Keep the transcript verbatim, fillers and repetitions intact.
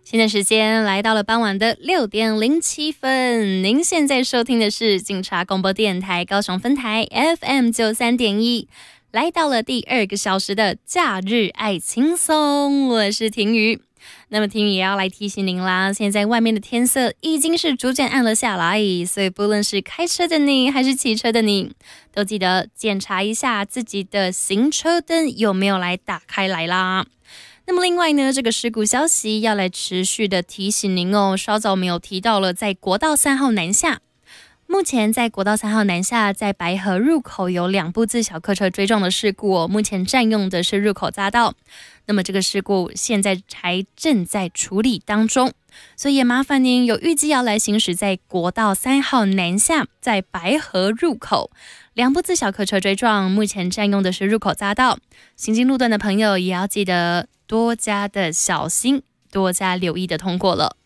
现在时间来到了傍晚的六点零七分，您现在收听的是警察广播电台高雄分台 F M 九三点一，来到了第二个小时的假日爱轻松，我是婷瑜。那么婷瑜也要来提醒您啦，现在外面的天色已经是逐渐暗了下来，所以不论是开车的你还是骑车的你，都记得检查一下自己的行车灯有没有来打开来啦。那么另外呢，这个事故消息要来持续的提醒您哦。稍早我们有提到了，在国道三号南下，目前在国道三号南下，在白河入口有两部自小客车追撞的事故哦，目前占用的是入口匝道。那么这个事故现在还正在处理当中，所以也麻烦您有预计要来行驶在国道三号南下，在白河入口。两部自小客车追撞，目前占用的是入口匝道，行经路段的朋友也要记得多加的小心，多加留意的通过了。